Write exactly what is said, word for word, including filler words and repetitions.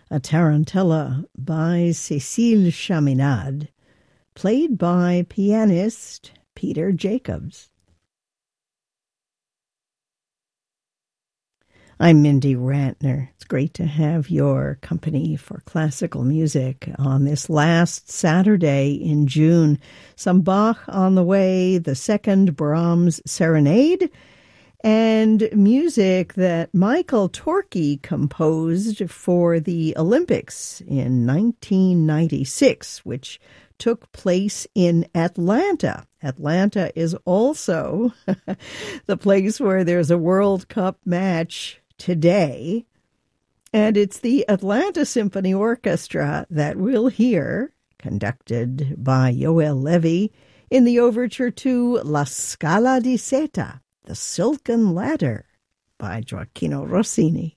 a tarantella by Cécile Chaminade, played by pianist Peter Jacobs. I'm Mindy Rantner. It's great to have your company for classical music on this last Saturday in June. Some Bach on the way, the second Brahms Serenade, and music that Michael Torke composed for the Olympics in nineteen ninety-six, which took place in Atlanta. Atlanta is also the place where there's a World Cup match today, and it's the Atlanta Symphony Orchestra that we'll hear, conducted by Yoel Levy, in the overture to La Scala di Seta, The Silken Ladder, by Gioacchino Rossini.